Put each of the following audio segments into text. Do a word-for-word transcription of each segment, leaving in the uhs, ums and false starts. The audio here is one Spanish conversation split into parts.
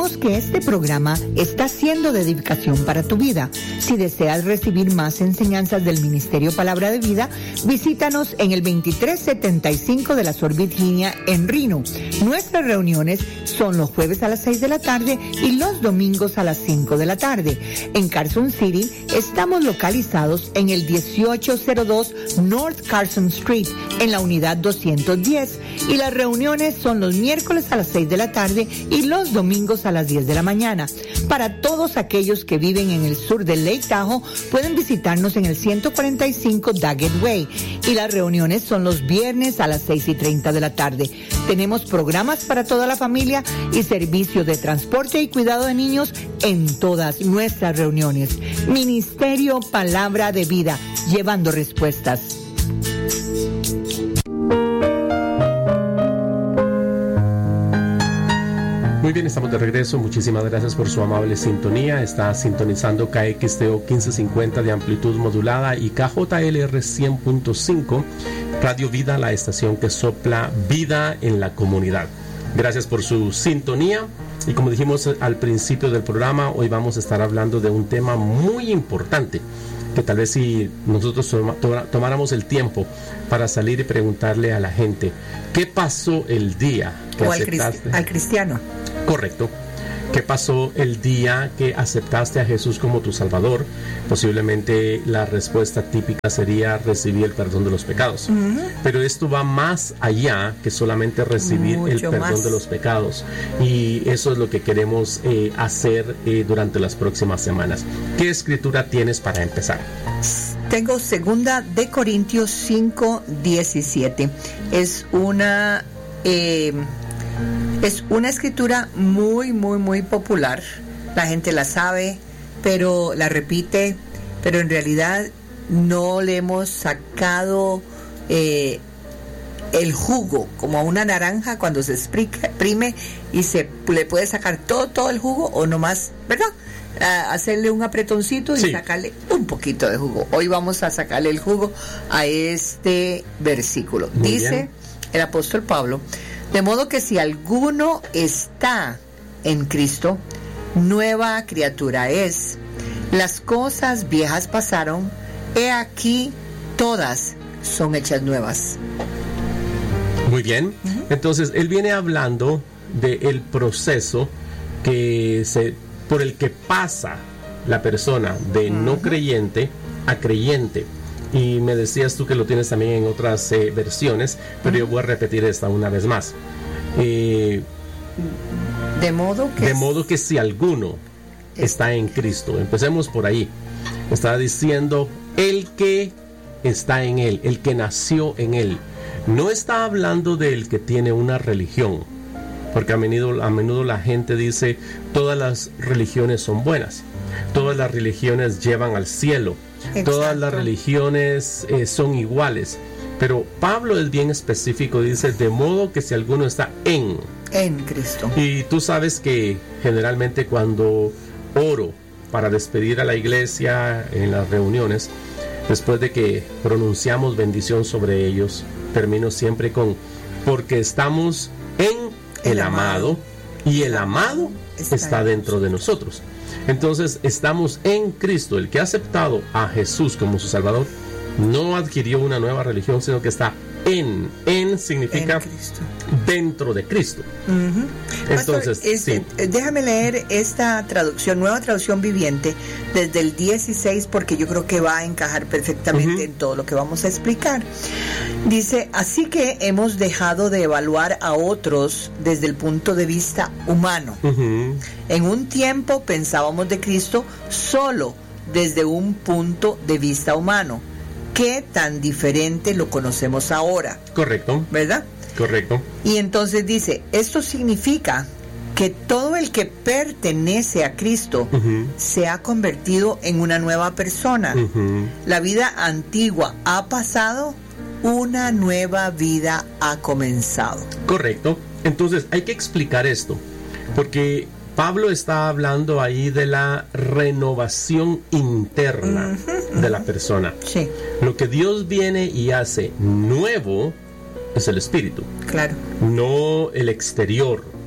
Sabemos que este programa está siendo de edificación para tu vida. Si deseas recibir más enseñanzas del Ministerio Palabra de Vida, visítanos en el veintitrés setenta y cinco de la Sur Virginia en Reno. Nuestras reuniones son los jueves a las seis de la tarde y los domingos a las cinco de la tarde. En Carson City estamos localizados en el dieciocho cero dos North Carson Street, en la unidad doscientos diez, y las reuniones son los miércoles a las seis de la tarde y los domingos a las diez de la mañana. Para todos aquellos que viven en el sur de Lake Tahoe, pueden visitarnos en el ciento cuarenta y cinco Daggett Way, y las reuniones son los viernes a las seis y treinta de la tarde. Tenemos programas para toda la familia y servicios de transporte y cuidado de niños en todas nuestras reuniones. Ministerio Palabra de Vida, llevando respuestas. Muy bien, estamos de regreso. Muchísimas gracias por su amable sintonía. Está sintonizando K X T O quince cincuenta de amplitud modulada y K J L R cien punto cinco, Radio Vida, la estación que sopla vida en la comunidad. Gracias por su sintonía. Y como dijimos al principio del programa, hoy vamos a estar hablando de un tema muy importante, que tal vez si nosotros toma, toma, tomáramos el tiempo para salir y preguntarle a la gente, ¿qué pasó el día que o aceptaste? Al, al cristiano. Correcto. ¿Qué pasó el día que aceptaste a Jesús como tu Salvador? Posiblemente la respuesta típica sería recibir el perdón de los pecados. Uh-huh. Pero esto va más allá que solamente recibir Mucho el perdón más. de los pecados. Y eso es lo que queremos eh, hacer eh, durante las próximas semanas. ¿Qué escritura tienes para empezar? Tengo segunda de Corintios cinco diecisiete. Es una... Eh, Es una escritura muy, muy, muy popular. La gente la sabe, pero la repite, pero en realidad no le hemos sacado eh, el jugo, como a una naranja cuando se exprime y se le puede sacar todo, todo el jugo, o nomás, ¿verdad? A hacerle un apretoncito y sí. sacarle un poquito de jugo. Hoy vamos a sacarle el jugo a este versículo. Muy Dice bien. El apóstol Pablo: de modo que si alguno está en Cristo, nueva criatura es. Las cosas viejas pasaron, he aquí todas son hechas nuevas. Muy bien. Uh-huh. Entonces, él viene hablando del proceso que se, por el que pasa la persona de uh-huh. no creyente a creyente. Y me decías tú que lo tienes también en otras eh, versiones, pero uh-huh. yo voy a repetir esta una vez más. Eh, de modo que de modo que si alguno es... está en Cristo, empecemos por ahí. Está diciendo el que está en él, el que nació en él. No está hablando del que tiene una religión, porque a menudo, a menudo la gente dice todas las religiones son buenas, todas las religiones llevan al cielo. Exacto. Todas las religiones eh, son iguales, pero Pablo es bien específico, dice de modo que si alguno está en en Cristo. Y tú sabes que generalmente cuando oro para despedir a la iglesia en las reuniones, después de que pronunciamos bendición sobre ellos, termino siempre con porque estamos en el, el amado, amado y el amado está, está dentro de nosotros. Entonces estamos en Cristo. El que ha aceptado a Jesús como su Salvador no adquirió una nueva religión, sino que está en. En significa en Cristo. Dentro de Cristo. Uh-huh. Entonces, Pastor, este, sí. déjame leer esta traducción, nueva traducción viviente, desde el dieciséis, porque yo creo que va a encajar perfectamente uh-huh. en todo lo que vamos a explicar. Dice, así que hemos dejado de evaluar a otros desde el punto de vista humano. Uh-huh. En un tiempo pensábamos de Cristo solo desde un punto de vista humano. ¿Qué tan diferente lo conocemos ahora? Correcto. ¿Verdad? Correcto. Y entonces dice, esto significa que todo el que pertenece a Cristo uh-huh. se ha convertido en una nueva persona. Uh-huh. La vida antigua ha pasado, una nueva vida ha comenzado. Correcto. Entonces hay que explicar esto, porque Pablo está hablando ahí de la renovación interna uh-huh, de la persona. Sí. Lo que Dios viene y hace nuevo es el espíritu. Claro. No el exterior,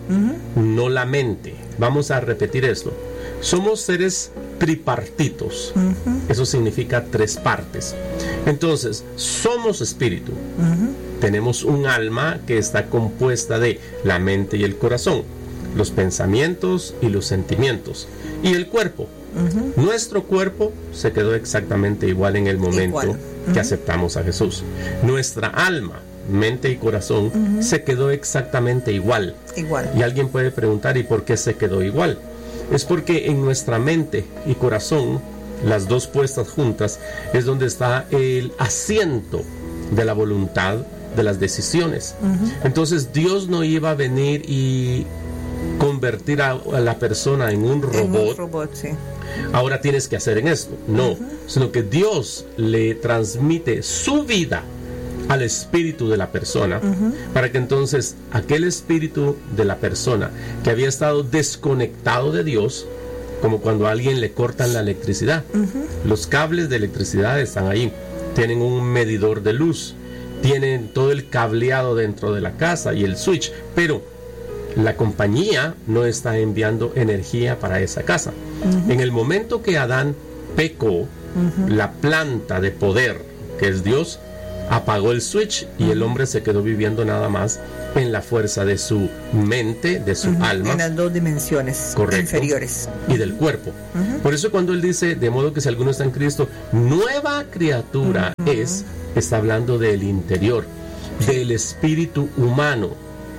uh-huh. no la mente. Vamos a repetir esto. Somos seres tripartitos. Uh-huh. Eso significa tres partes. Entonces, somos espíritu. Uh-huh. Tenemos un alma que está compuesta de la mente y el corazón, los pensamientos y los sentimientos, y el cuerpo. Uh-huh. Nuestro cuerpo se quedó exactamente igual en el momento uh-huh. que aceptamos a Jesús. Nuestra alma, mente y corazón uh-huh. se quedó exactamente igual. Igual. Y alguien puede preguntar, ¿y por qué se quedó igual? Es porque en nuestra mente y corazón, las dos puestas juntas, es donde está el asiento de la voluntad, de las decisiones. Uh-huh. Entonces Dios no iba a venir y convertir a, a la persona en un robot. En un robot, sí. Ahora tienes que hacer en esto. No, uh-huh. sino que Dios le transmite su vida al espíritu de la persona, uh-huh. para que entonces aquel espíritu de la persona que había estado desconectado de Dios, como cuando a alguien le cortan la electricidad, uh-huh. los cables de electricidad están ahí, tienen un medidor de luz, tienen todo el cableado dentro de la casa y el switch, pero la compañía no está enviando energía para esa casa. Uh-huh. En el momento que Adán pecó, uh-huh. la planta de poder, que es Dios, apagó el switch y uh-huh. el hombre se quedó viviendo nada más en la fuerza de su mente, de su uh-huh. alma. En las dos dimensiones correcto, inferiores. Y del cuerpo. Uh-huh. Por eso cuando él dice, de modo que si alguno está en Cristo, nueva criatura uh-huh. es, está hablando del interior, del espíritu humano.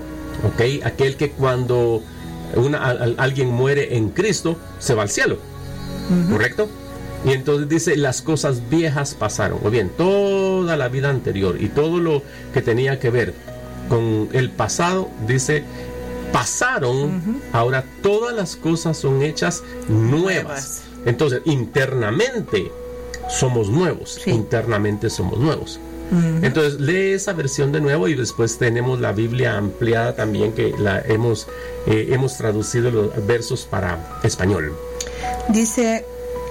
¿Ok? Aquel que cuando una, a, a, alguien muere en Cristo, se va al cielo. Uh-huh. ¿Correcto? Y entonces dice, las cosas viejas pasaron. O bien, toda la vida anterior y todo lo que tenía que ver con el pasado, dice, pasaron, uh-huh. ahora todas las cosas son hechas nuevas. nuevas. Entonces, internamente somos nuevos. Sí. Internamente somos nuevos. Uh-huh. Entonces, lee esa versión de nuevo y después tenemos la Biblia ampliada también, que la hemos, eh, hemos traducido los versos para español. Dice,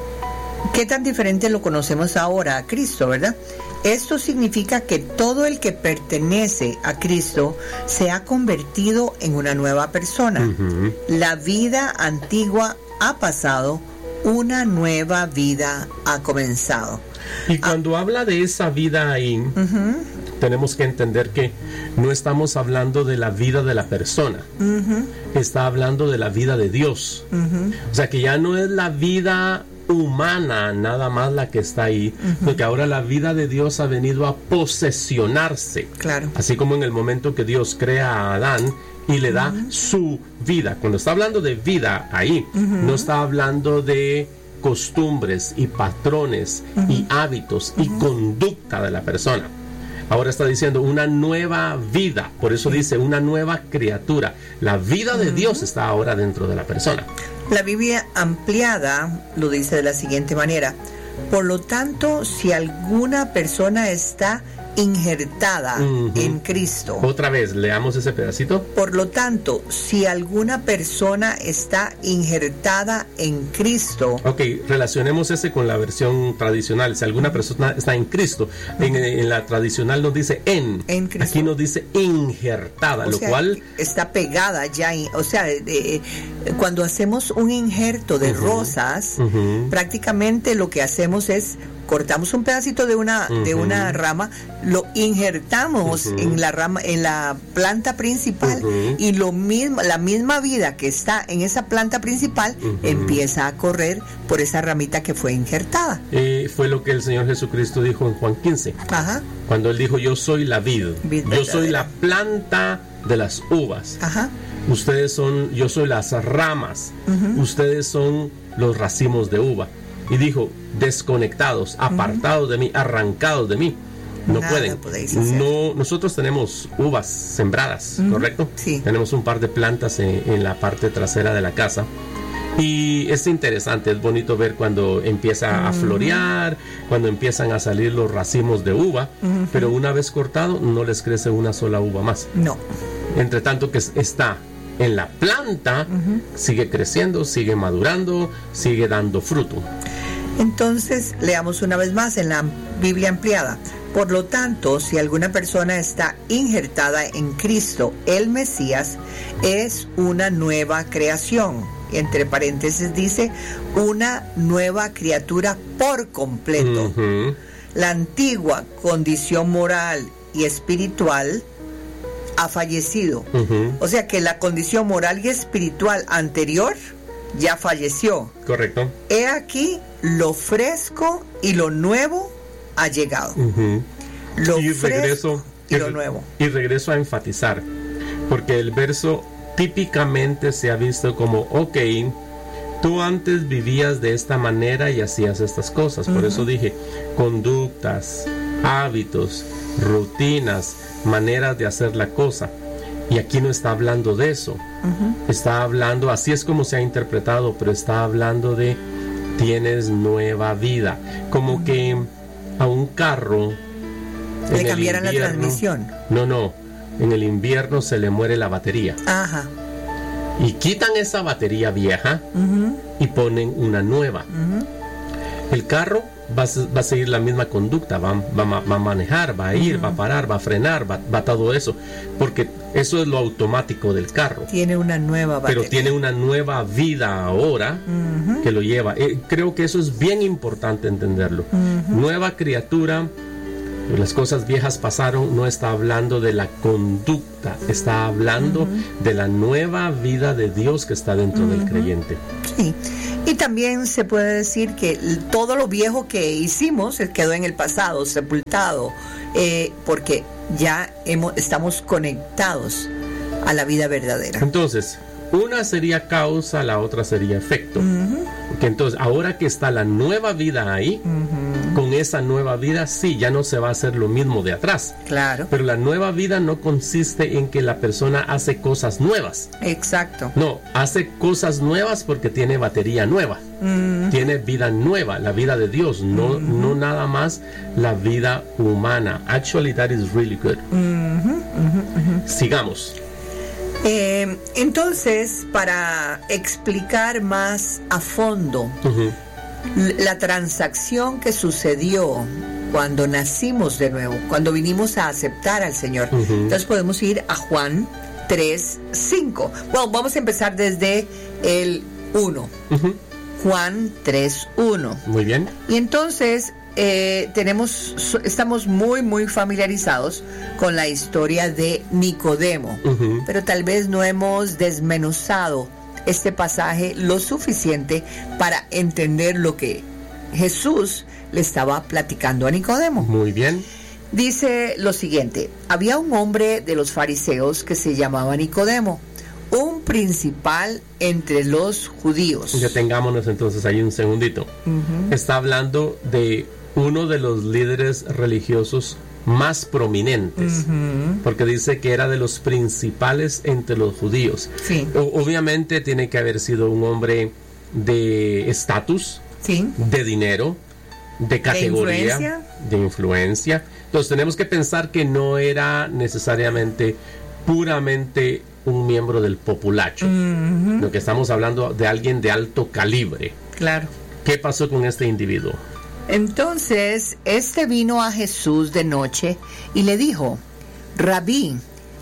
¿qué tan diferente lo conocemos ahora a Cristo, verdad? Esto significa que todo el que pertenece a Cristo se ha convertido en una nueva persona. Uh-huh. La vida antigua ha pasado, una nueva vida ha comenzado. Y cuando ah. habla de esa vida ahí, uh-huh. tenemos que entender que no estamos hablando de la vida de la persona, uh-huh. está hablando de la vida de Dios. Uh-huh. O sea que ya no es la vida humana nada más la que está ahí, uh-huh. porque ahora la vida de Dios ha venido a posesionarse. Claro. Así como en el momento que Dios crea a Adán y le da uh-huh. su vida. Cuando está hablando de vida ahí, uh-huh. no está hablando de costumbres y patrones uh-huh. y hábitos uh-huh. y conducta de la persona. Ahora está diciendo una nueva vida, por eso dice una nueva criatura. La vida de uh-huh. Dios está ahora dentro de la persona. La Biblia ampliada lo dice de la siguiente manera: por lo tanto, si alguna persona está injertada uh-huh. en Cristo. Otra vez, leamos ese pedacito. Por lo tanto, si alguna persona está injertada en Cristo. Ok, relacionemos ese con la versión tradicional. Si alguna persona está en Cristo, uh-huh. en, en la tradicional nos dice en. En Cristo. Aquí nos dice injertada, o lo sea, cual está pegada ya. O sea, de, de, cuando hacemos un injerto de uh-huh. rosas, uh-huh. prácticamente lo que hacemos es cortamos un pedacito de una uh-huh. de una rama, lo injertamos uh-huh. en la rama, en la planta principal uh-huh. y lo mismo, la misma vida que está en esa planta principal uh-huh. empieza a correr por esa ramita que fue injertada. Eh, fue lo que el Señor Jesucristo dijo en Juan quince. Ajá. Cuando él dijo, yo soy la vid, vid yo soy la planta de las uvas. Ajá. Ustedes son, yo soy las ramas. Uh-huh. Ustedes son los racimos de uva. Y dijo, desconectados, apartados uh-huh. de mí, arrancados de mí, no Nada pueden. No, nosotros tenemos uvas sembradas, uh-huh. ¿correcto? Sí. Tenemos un par de plantas en, en la parte trasera de la casa. Y es interesante, es bonito ver cuando empieza uh-huh. a florear, cuando empiezan a salir los racimos de uva, uh-huh. pero una vez cortado no les crece una sola uva más. No. Entre tanto que está en la planta, uh-huh. sigue creciendo, sigue madurando, sigue dando fruto. Entonces, leamos una vez más en la Biblia ampliada. Por lo tanto, si alguna persona está injertada en Cristo, el Mesías, es una nueva creación. Entre paréntesis dice, una nueva criatura por completo. Uh-huh. La antigua condición moral y espiritual ha fallecido. Uh-huh. O sea que la condición moral y espiritual anterior ya falleció. Correcto. He aquí, lo fresco y lo nuevo ha llegado. Uh-huh. Lo y fresco regreso, y, y lo nuevo. Y regreso a enfatizar, porque el verso típicamente se ha visto como, ok, tú antes vivías de esta manera y hacías estas cosas. Por uh-huh. eso dije, conductas, hábitos, rutinas, maneras de hacer la cosa. Y aquí no está hablando de eso. Uh-huh. Está hablando, así es como se ha interpretado, pero está hablando de tienes nueva vida. Como uh-huh. que a un carro le cambiaran la transmisión. No, no. En el invierno se le muere la batería. Ajá. Y quitan esa batería vieja uh-huh. y ponen una nueva. Uh-huh. El carro va, va a seguir la misma conducta, va, va, va a manejar, va a ir, uh-huh. va a parar, va a frenar, va, va todo eso, porque eso es lo automático del carro. Tiene una nueva batería. Pero tiene una nueva vida ahora uh-huh. que lo lleva. Eh, creo que eso es bien importante entenderlo. Uh-huh. Nueva criatura. Las cosas viejas pasaron, no está hablando de la conducta, está hablando uh-huh. de la nueva vida de Dios que está dentro uh-huh. del creyente. Sí, y también se puede decir que todo lo viejo que hicimos quedó en el pasado, sepultado, eh, porque ya hemos, estamos conectados a la vida verdadera. Entonces, una sería causa, la otra sería efecto. Uh-huh. Porque entonces, ahora que está la nueva vida ahí, uh-huh. con esa nueva vida, sí, ya no se va a hacer lo mismo de atrás. Claro. Pero la nueva vida no consiste en que la persona hace cosas nuevas. Exacto. No, hace cosas nuevas porque tiene batería nueva. Uh-huh. Tiene vida nueva, la vida de Dios, no, uh-huh. no nada más la vida humana. Actually, that is really good. Uh-huh. Uh-huh. Uh-huh. Sigamos. Eh, entonces, para explicar más a fondo uh-huh. la transacción que sucedió cuando nacimos de nuevo, cuando vinimos a aceptar al Señor, uh-huh. entonces podemos ir a Juan tres cinco. Bueno, vamos a empezar desde el uno. Uh-huh. Juan tres uno. Muy bien. Y entonces Eh, tenemos, estamos muy muy familiarizados con la historia de Nicodemo, uh-huh. pero tal vez no hemos desmenuzado este pasaje lo suficiente para entender lo que Jesús le estaba platicando a Nicodemo. Muy bien. Dice lo siguiente: había un hombre de los fariseos que se llamaba Nicodemo, un principal entre los judíos. Detengámonos entonces ahí un segundito. Uh-huh. Está hablando de uno de los líderes religiosos más prominentes, uh-huh. porque dice que era de los principales entre los judíos. Sí. O- obviamente tiene que haber sido un hombre de estatus, sí. de dinero, de categoría, de influencia. de influencia. Entonces tenemos que pensar que no era necesariamente puramente un miembro del populacho, uh-huh. lo que estamos hablando de alguien de alto calibre. Claro. ¿Qué pasó con este individuo? Entonces, este vino a Jesús de noche y le dijo: Rabí,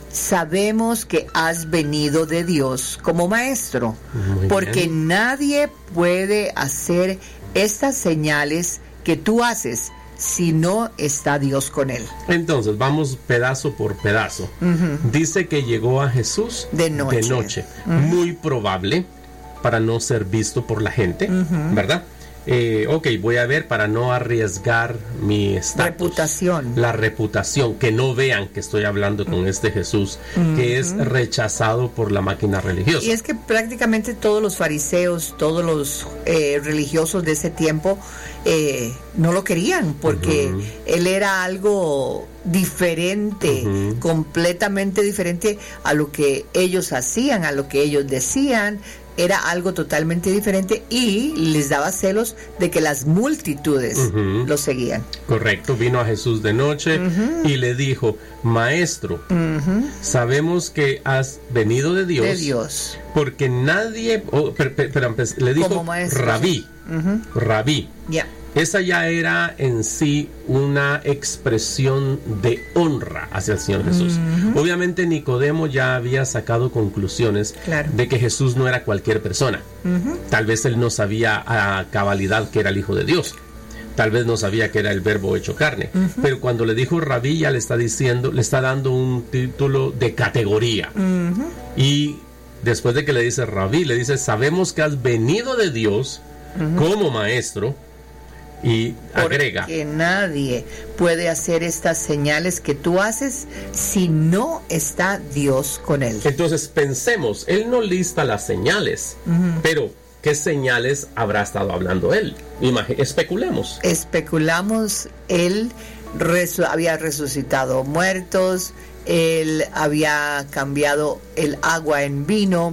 sabemos que has venido de Dios como maestro, Muy porque bien. nadie puede hacer estas señales que tú haces si no está Dios con él. Entonces, vamos pedazo por pedazo. Uh-huh. Dice que llegó a Jesús de noche. De noche. Uh-huh. Muy probable para no ser visto por la gente, uh-huh. ¿verdad? Eh, ok, voy a ver para no arriesgar mi estatus. Reputación. La reputación, que no vean que estoy hablando con este Jesús, uh-huh. que es rechazado por la máquina religiosa. Y es que prácticamente todos los fariseos, todos los eh, religiosos de ese tiempo eh, no lo querían, porque uh-huh. él era algo diferente, uh-huh. completamente diferente a lo que ellos hacían, a lo que ellos decían. Era algo totalmente diferente y les daba celos de que las multitudes uh-huh. lo seguían. Correcto, vino a Jesús de noche uh-huh. y le dijo: Maestro, uh-huh. sabemos que has venido de Dios, de Dios. porque nadie, oh, per, per, per, le dijo Rabí, uh-huh. Rabí. Yeah. esa ya era en sí una expresión de honra hacia el Señor Jesús. Uh-huh. Obviamente Nicodemo ya había sacado conclusiones claro. de que Jesús no era cualquier persona. Uh-huh. Tal vez él no sabía a cabalidad que era el Hijo de Dios. Tal vez no sabía que era el Verbo hecho carne. Uh-huh. Pero cuando le dijo Rabí, ya le está diciendo, le está dando un título de categoría. Uh-huh. Y después de que le dice Rabí, le dice, sabemos que has venido de Dios uh-huh. como maestro. Y agrega, porque nadie puede hacer estas señales que tú haces si no está Dios con él. Entonces pensemos, él no lista las señales, uh-huh. pero ¿qué señales habrá estado hablando él? Imag- especulemos. Especulamos, él resu- había resucitado muertos, él había cambiado el agua en vino,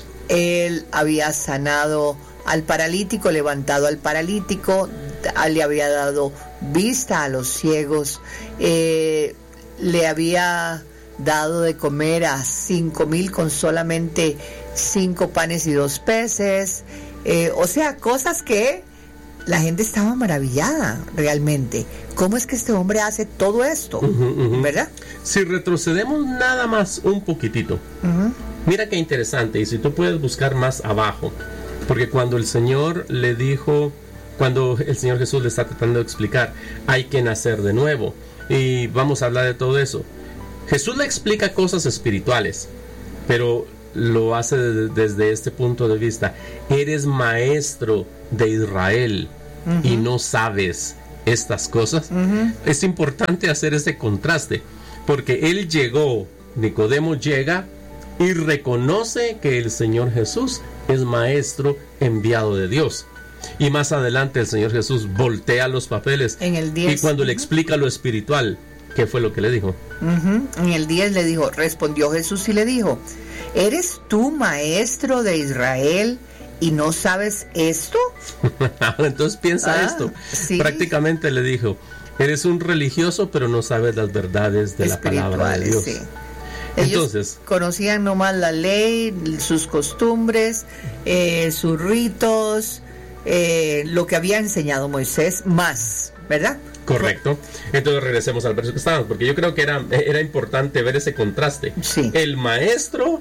él había sanado al paralítico, levantado al paralítico, le había dado vista a los ciegos, eh, le había dado de comer a cinco mil con solamente cinco panes y dos peces, eh, o sea, cosas que la gente estaba maravillada realmente. ¿Cómo es que este hombre hace todo esto? Uh-huh, uh-huh. ¿Verdad? Si retrocedemos nada más un poquitito, uh-huh. mira qué interesante, y si tú puedes buscar más abajo, porque cuando el Señor le dijo, cuando el Señor Jesús le está tratando de explicar, hay que nacer de nuevo, y vamos a hablar de todo eso. Jesús le explica cosas espirituales, pero lo hace de, desde este punto de vista. Eres maestro de Israel uh-huh. y no sabes estas cosas. Uh-huh. Es importante hacer ese contraste, porque él llegó, Nicodemo llega y reconoce que el Señor Jesús es maestro enviado de Dios. Y más adelante el Señor Jesús voltea los papeles en el diez, y cuando uh-huh. le explica lo espiritual, ¿qué fue lo que le dijo? Uh-huh. En el diez le dijo, respondió Jesús y le dijo, ¿eres tú maestro de Israel y no sabes esto? Entonces piensa ah, esto. ¿sí? Prácticamente le dijo, eres un religioso pero no sabes las verdades de la palabra de Dios. Sí. Ellos Entonces, conocían nomás la ley, sus costumbres, eh, sus ritos, eh, lo que había enseñado Moisés, más, ¿verdad? Correcto. Entonces regresemos al verso que estábamos, porque yo creo que era, era importante ver ese contraste. Sí. El maestro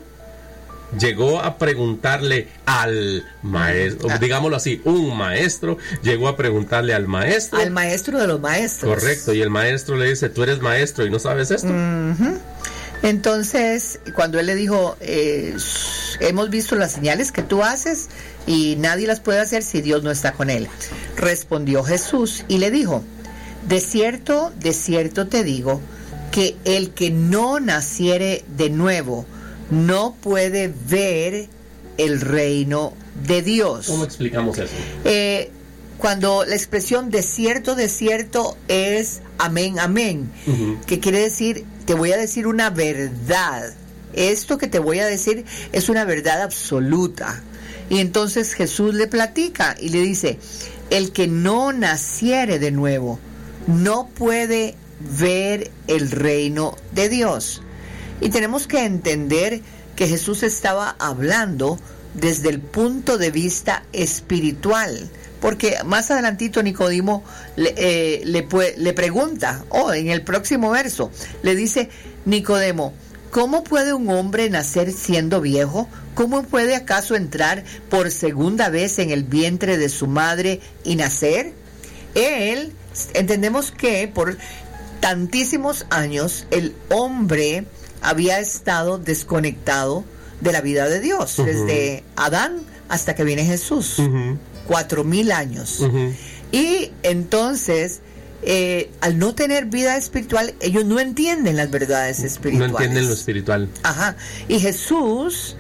llegó a preguntarle al maestro, ah. digámoslo así, un maestro llegó a preguntarle al maestro. Al maestro de los maestros. Correcto, y el maestro le dice, tú eres maestro y no sabes esto. Uh-huh. Entonces, cuando él le dijo, eh, hemos visto las señales que tú haces y nadie las puede hacer si Dios no está con él. Respondió Jesús y le dijo, de cierto, de cierto te digo, que el que no naciere de nuevo no puede ver el reino de Dios. ¿Cómo explicamos eso? Eh, cuando la expresión de cierto, de cierto es amén, amén, uh-huh. que quiere decir, te voy a decir una verdad. Esto que te voy a decir es una verdad absoluta. Y entonces Jesús le platica y le dice, el que no naciere de nuevo no puede ver el reino de Dios. Y tenemos que entender que Jesús estaba hablando desde el punto de vista espiritual, porque más adelantito Nicodemo le, eh, le, le pregunta, o oh, en el próximo verso, le dice, Nicodemo, ¿cómo puede un hombre nacer siendo viejo? ¿Cómo puede acaso entrar por segunda vez en el vientre de su madre y nacer? Él, entendemos que por tantísimos años el hombre había estado desconectado de la vida de Dios, uh-huh. desde Adán hasta que viene Jesús, uh-huh. cuatro mil años. Uh-huh. Y entonces, eh, al no tener vida espiritual, ellos no entienden las verdades espirituales. No entienden lo espiritual. Ajá. Y Jesús,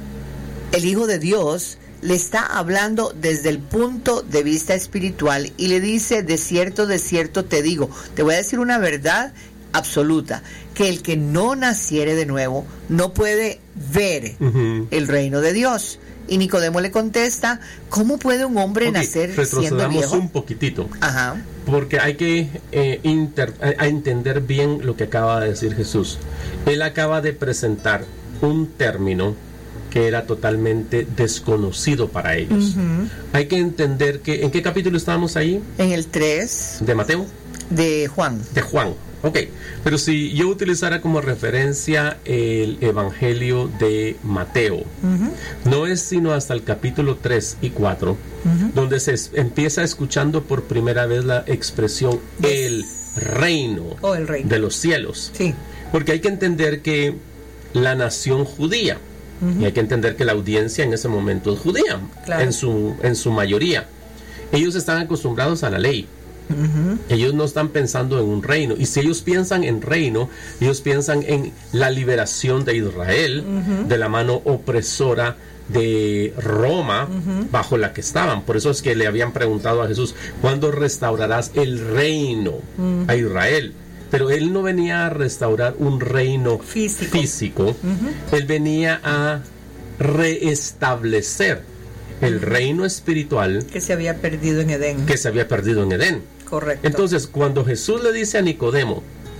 el Hijo de Dios, le está hablando desde el punto de vista espiritual y le dice, de cierto, de cierto te digo, te voy a decir una verdad absoluta, que el que no naciere de nuevo no puede ver uh-huh. el reino de Dios. Y Nicodemo le contesta, ¿cómo puede un hombre okay, nacer siendo viejo? un poquitito, Ajá. porque hay que eh, inter, a, a entender bien lo que acaba de decir Jesús. Él acaba de presentar un término que era totalmente desconocido para ellos. Uh-huh. Hay que entender que, ¿en qué capítulo estábamos ahí? En el tres. ¿De Mateo? De Juan. De Juan, ok. Pero si yo utilizara como referencia el Evangelio de Mateo, uh-huh. no es sino hasta el capítulo tres y cuatro, uh-huh. donde se es, empieza escuchando por primera vez la expresión yes. el reino, oh, el reino de los cielos. Sí. Porque hay que entender que la nación judía, uh-huh. y hay que entender que la audiencia en ese momento es judía, claro. en su, en su mayoría. Ellos están acostumbrados a la ley. Uh-huh. Ellos no están pensando en un reino, y si ellos piensan en reino, ellos piensan en la liberación de Israel uh-huh. de la mano opresora de Roma, uh-huh. bajo la que estaban. Por eso es que le habían preguntado a Jesús: ¿cuándo restaurarás el reino uh-huh. a Israel? Pero él no venía a restaurar un reino físico, físico. Uh-huh. Él venía a reestablecer el reino espiritual que se había perdido en Edén. Que se había perdido en Edén. Correcto. Entonces, cuando Jesús le dice a Nicodemo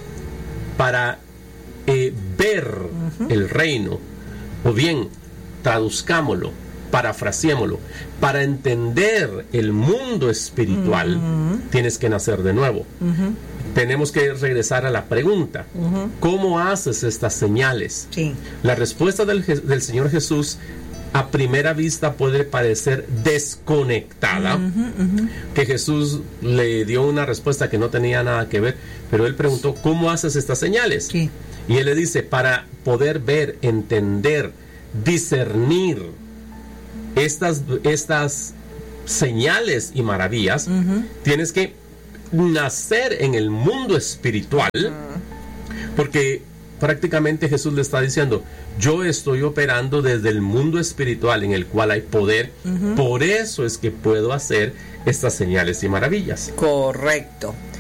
para eh, ver uh-huh. el reino, o bien traduzcámoslo, parafraseémoslo, para entender el mundo espiritual, uh-huh. tienes que nacer de nuevo. Uh-huh. Tenemos que regresar a la pregunta: uh-huh. ¿cómo haces estas señales? Sí. La respuesta del, del Señor Jesús a primera vista puede parecer desconectada, uh-huh, uh-huh. que Jesús le dio una respuesta que no tenía nada que ver, pero él preguntó: ¿cómo haces estas señales? Sí. Y él le dice: para poder ver, entender, discernir estas, estas señales y maravillas, uh-huh. tienes que nacer en el mundo espiritual, uh-huh. porque prácticamente Jesús le está diciendo: yo estoy operando desde el mundo espiritual en el cual hay poder, uh-huh. por eso es que puedo hacer estas señales y maravillas. Correcto.